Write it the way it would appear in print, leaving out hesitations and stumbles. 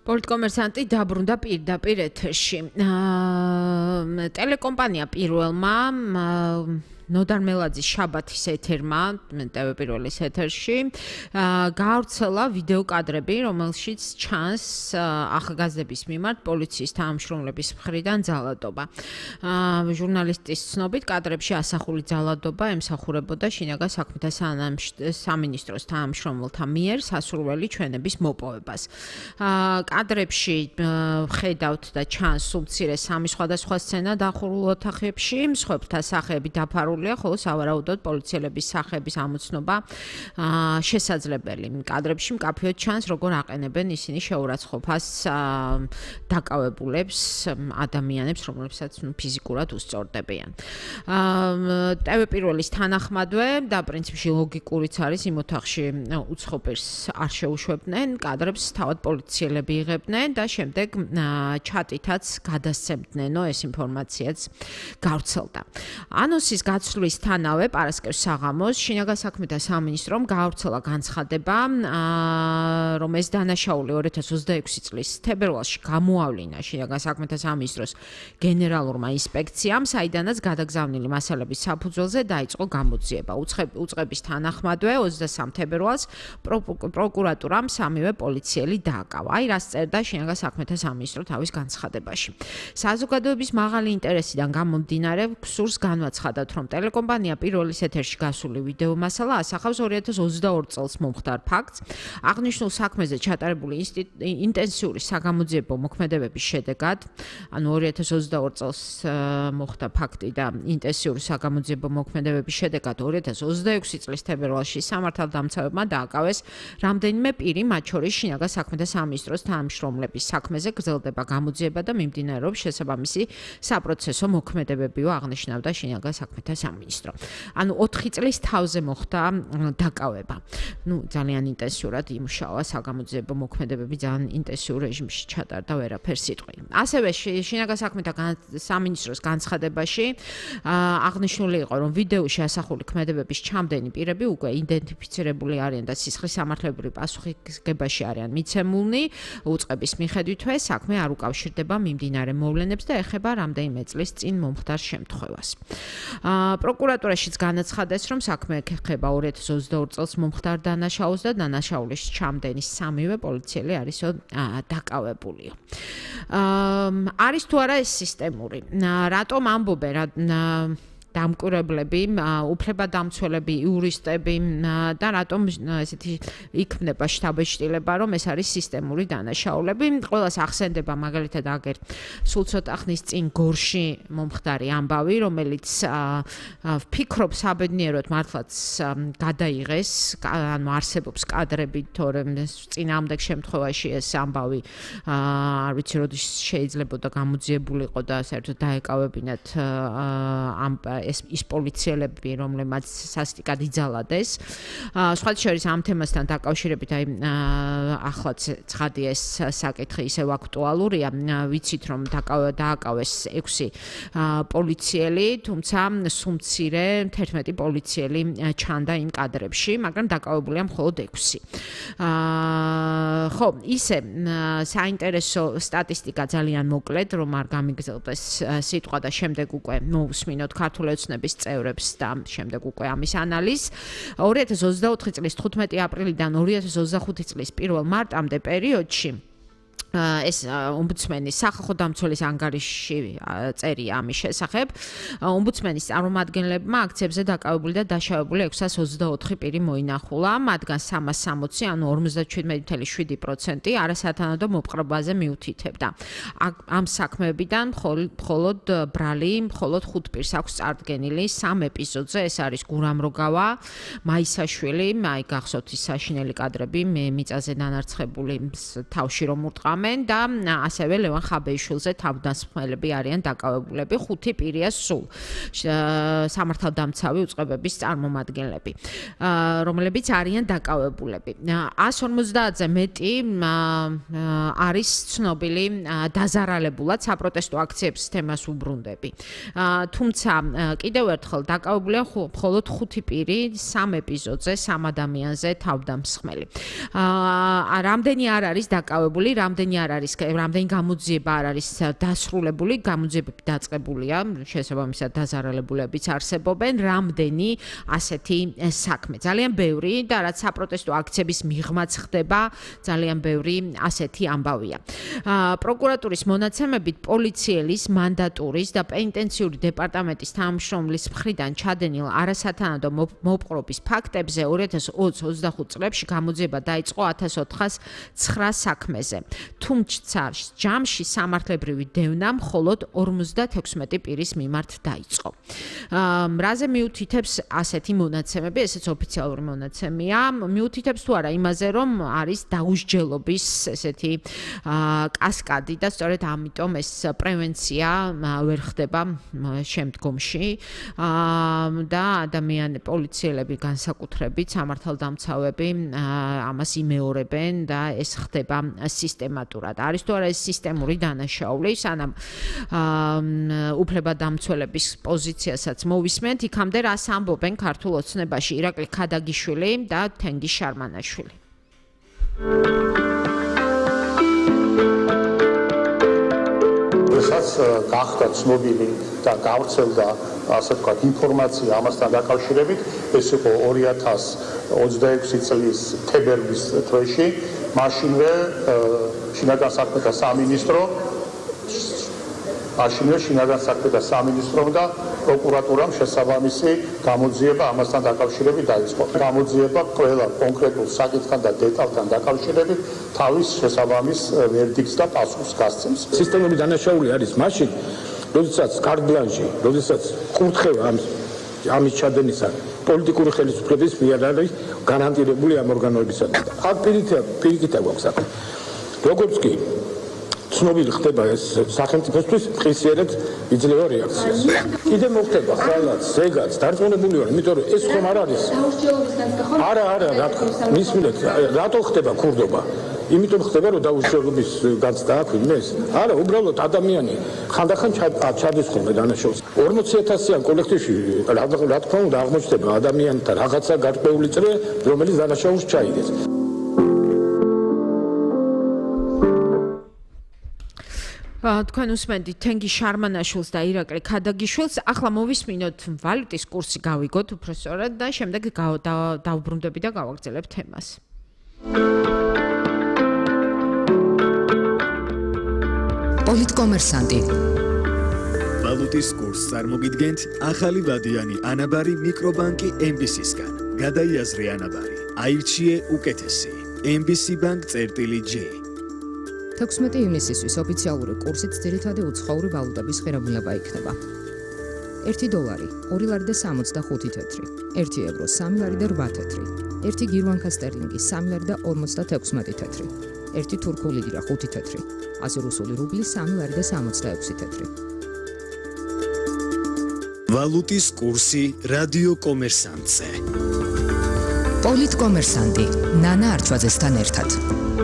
პოლიტკომერსანტი დაბრუნდა პირდაპირ ეთერში. ტელეკომპანია პირველმა ნოდარ მელაძის შაბათის ეთერმა, TV პირველის ეთერში, გაავრცელა ვიდეო კადრები, რომელშიც ჩანს ახალგაზრდების მიმართ პოლიციის თანამშრომლების მხრიდან ძალადობა. ჟურნალისტის ცნობით, კადრებში ასახული ძალადობა ემსახურებოდა შინაგან საქმეთა სამინისტროს თანამშრომელთა მიერ სასურველი ჩვენების მოპოვებას. კადრებში ხედავთ და ჩანს უმცირე სამი სხვადასხვა სცენა დახურულ ოთახებში, მსხვერპლთა სახეები დაფარულია, ხოლო სავარაუდოდ პოლიციელების სახეების ამოცნობა შესაძლებელი. კადრებში მკაფიოდ ჩანს, როგორ აყენებენ ისინი შეურაცხყოფას დაკავებულებს ადამიანებს, რომლებსაც ფიზიკურად უსწორდებიან. TV პირველის თანახმადვე და პრინციპში ლოგიკურიც არის, იმ ოთახში უცხო პირს არ შეუშვებდნენ, კადრებს თავად პოლიციელები იღებდნენ და შემდეგ ჩატითაც გადასცემდნენ, ეს ინფორმაციაც გავრცელდა. ანონსის გაცვლისთანავე პარასკევს საღამოს შინაგან საქმეთა სამინისტრომ გაავრცელა განცხადება, რომ ეს დანაშაული 2026 წლის თებერვალში გამოავლინა შინაგან საქმეთა სამინისტროს გენერალურმა ინსპექციამ, საიდანაც გადაგზავნილი მასალების საფუძველზე დაიწყო გამოძიება. უწყების თანახმადვე 23 თებერვალს პროკურატურამ სამივე პოლიციელი დააკავა. აი რას წერდა შინაგან საქმეთა სამინისტრო თავის განცხადებაში. საზოგადოების მაღალი ინტერესიდან გამომდინარე, სურს განვაცხადოთ, რომ ტელეკომპანია პირველის ეთერში გასული ვიდეო მასალა ასახავს 2022 წელს მომხდარ ფაქტს. აღნიშნულ საქმეზე ჩატარებული ინტენსიური საგამოძიებო მოქმედებების შედეგად, ანუ 2022 წელს მოხდა ფაქტი და ინტენსიური საგამოძიებო მოქმედებების შედეგად 2026 წლის თებერვალში სამართალდამცავებმა დააკავეს რამდენიმე პირი, მათ შორის შინაგან საქმეთა სამინისტროს თანამშრომლების. საქმეზე გრძელდება გამოძიება და მიმდინარეობს შესაბამისი საპროცესო მოქმედებებიო, აღნიშნავდა შინაგან საქმეთა სამინისტრო. ანუ 4 წლის თავზე მოხდა დაკავება. ძალიან ინტენსიურად იმუშავა საგამოძიებო მოქმედებები, ძალიან ინტენსიურ რეჟიმში ჩატარდა, ვერაფერს იტყვი. ასევე შინაგან საქმეთა სამინისტროს განცხადებაში აღნიშნული იყო, რომ ვიდეოში ასახული ქმედებების ჩამდენი პირები უკვე იდენტიფიცირებული არიან და სისხლის სამართლებრივი პასუხისმგებაში არიან მიცემულნი. უწყების მიხედვითვე საქმე არ უკავშირდება მიმდინარე მოვლენებს და ეხება რამდენიმე წლის წინ მომხდარ შემთხვევას. პროკურატურაშიც განაცხადეს, რომ საქმე ეხება 2022 წელს მომხდარ დანაშაულს და დანაშაულის ჩამდენი სამივე პოლიციელი არისო დაკავებულიო. არის თუ არა ეს სისტემური? რატომ ამბობენ დამკვირვებლები, უფლებადამცველები, იურისტები და რატომ ესეთი იქმნება შტაბ-ეჭდილება, რომ ეს არის სისტემური დანაშაულები? ყველას ახსენდება მაგალითად აგერ სულ ცოტა ხნის წინ გორში მომხდარი ამბავი, რომელიც ვფიქრობ საბედნიეროდ მართლაც გადაიღეს, ანუ არსებობს კადრები, თორემ წინააღმდეგ შემთხვევაში ეს ამბავი არ ვიცი როდის შეიძლებოდა გამოძიებულიყო და საერთოდ დაეკავებინათ ის პოლიციელები, რომლებმაც სასტიკად იძალადეს. სხვა შორის ამ თემასთან დაკავშირებით ახლაც ცხადია ეს საკითხი ისევ აქტუალურია. ვიცით, რომ დააკავეს 6 პოლიციელი, თუმცა სულ მცირე 11 პოლიციელი ჩანდა იმ კადრებში, მაგრამ დაკავებულია მხოლოდ 6. ხო, ისე საინტერესო სტატისტიკა ძალიან მოკლედ, რომ არ გამიგზელდეს სიტყვა და შემდეგ უკვე მოусმინოთ ქართულ ოცნების წევრებს და შემდეგ უკვე ამის ანალიზს. 2024 წლის 15 აპრილიდან 2025 წლის 1 მარტამდე პერიოდში ეს ომბუდსმენის სახალხო დამცველის ანგარიში წერია ამის შესახებ. ომბუდსმენის წარმომადგენლებმა აქციებზე დაკავებული და დაშავებული 624 პირი მოინახულა, მათგან 360, ანუ 57.7% არასათანადო მოპყრობაზე მიუთითებდა. ამ საქმეებიდან მხოლოდ ბრალი, მხოლოდ 5 პირს აქვს წარდგენილი 3 ეპიზოდზე, ეს არის გურამ როგავა, მაისაშვილი, გახსოვთ ის საშინელი კადრები, მიწაზე დანარცხებული თავში რომ ურტყამენ და ასევე ლევან ხაბეიშვილზე თავდასხმელები არიან დაკავებულები, 5 პირია სულ სამართალდამცავი უწყებების წარმომადგენლები, რომლებიც არიან დაკავებულები. 150-ზე მეტი არის ცნობილი დაზარალებულად საპროტესტო აქციების თემას უბრუნდები. თუმცა კიდევ ერთხელ დაკავებულია მხოლოდ 5 პირი 3 ეპიზოდზე, 3 ადამიანზე თავდამსხმელი. რამდენი არ არის დაკავებული, რამდენი რამდენი არ არის, რამდენი გამოძიება არ არის დასრულებული, გამოძიებები დაწყებულია, შესაბამისად დაზარალებულებიც არსებობენ, რამდენი ასეთი საქმე. ძალიან ბევრი და რაც საპროტესტო აქციების მიღმაც ხდება, ძალიან ბევრი ასეთი ამბავია. პროკურატურის მონაცემებით პოლიციელის მანდატურის და პენიტენციური დეპარტამენტის თანამშრომლის მხრიდან ჩადენილ არასათანადო მოპყრობის ფაქტებზე 2020-25 წლებში გამოძიება დაიწყო 1409 საქმეზე. თუმცა ჯამში სამართლებრივი დევნა მხოლოდ 56 პირის მიმართ დაიწყო. რაზე მიუთითებს ასეთი მონაცემები, ესეც ოფიციალური მონაცემია, მიუთითებს თუ არა იმაზე, რომ არის დაუსჯელობის ესეთი კასკადი და სწორედ ამიტომ ეს პრევენცია ვერ ხდება შემდგომში და პოლიციელები განსაკუთრებით სამართალდამცავები ამას იმეორებენ და ეს ხდება სისტემატურად. არის თუ არა ეს სისტემური დანაშაული, სანამ უფლებადამცველების პოზიციასაც მოვისმენთ, იქამდე რას ამბობენ ქართულ ოცნებაში ირაკლი ქადაგიშვილი და თენგიზ შარმანაშვილი. როდესაც გახდა ცნობილი და გავრცელდა ასე ვთქვათ ინფორმაცია ამასთან დაკავშირებით, ეს იყო 2026 წლის თებერვლის თვეში, მაშინვე შინაგან საქმეთა სამინისტრომ და პროკურატურამ შესაბამისი გამოძიება ამასთან დაკავშირებით დაიწყო. გამოძიება ყველა კონკრეტულ საკითხთან და დეტალთან დაკავშირებით თავის შესაბამის ვერდიქტს და პასუხს გასცემს. სისტემური დანაშაული არის მაშინ, როდესაც კარდ-ბლანში, როდესაც კურთხევა ამის ჩადენისა პოლიტიკური ხელისუფლების მიერ არის გარანტირებული ამ ორგანოებისადმი. აქ პირიქითა გვაქვს აქ. როგორც კი ცნობილი ხდება ეს სახელმწიფოსთვის მყისიერად იძლევა რეაქციას. კიდე მოხდება ხალხად, ზეგაც, დარწმუნებული ვარ, იმიტომ რომ ეს ხომ არ არის. არა, რა თქმა უნდა, მისმინეთ, რატო ხდება ქურდობა? იმიტომ ხდება, რომ დაუსჯელობის განცდა აქვს იმეს. არა, უბრალოდ ადამიანი ხანდახან ჩადის ხოლმე დანაშაულს. 40,000-იან კოლექტივში რა თქმა უნდა აღმოჩნდება ადამიანთა რაღაცა გარკვეული წრე, რომელიც დანაშაულს ჩაიგდეს. თქვენ უსმენთ თენგიზ შარმანაშვილს და ირაკლი ქადაგიშვილს. ახლა მოვისმინოთ ვალუტის კურსი გავიგოთ უბრალოდ და შემდეგ დავუბრუნდები და გავაგრძელებ თემას. პოლიტკომერსანტი. ვალუტის კურსს წარმოგიდგენთ ახალი ვადიანი ანაბარი მიკრობანკი MBC-სგან. გადაიაზრე ანაბარი. აირჩიე უკეთესი. MBC Bank-J. 16 ივნისისთვის ოფიციალური კურსით ძირითადი უცხოური ვალუტების ღირებულება იქნება. 1 დოლარი 2 ლარი და 65 თეთრი, 1 ევრო 3 ლარი და 8 თეთრი, 1 გირვანკა სტერლინგი 3 ლარი და 56 თეთრი, 1 თურქული ლირა 5 თეთრი, 100 რუსული რუბლი 3 ლარი და 66 თეთრი. ვალუტის კურსი რადიო კომერსანტზე. პოლიტკომერსანტი ნანა არჩვაძესთან ერთად.